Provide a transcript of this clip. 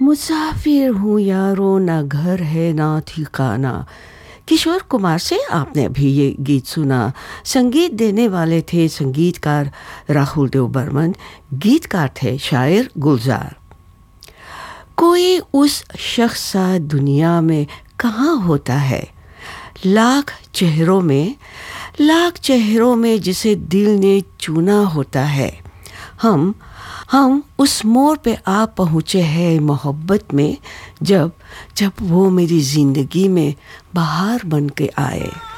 मुसाफिर हूँ यारो, ना घर है ना ठिकाना। किशोर कुमार से आपने अभी ये गीत सुना। संगीत देने वाले थे संगीतकार राहुल देव बर्मन, गीतकार थे शायर गुलजार। कोई उस शख्स सा दुनिया में कहाँ होता है, लाख चेहरों में जिसे दिल ने चुना होता है। हम उस मोड़ पे आ पहुँचे हैं मोहब्बत में, जब वो मेरी ज़िंदगी में बहार बन के आए।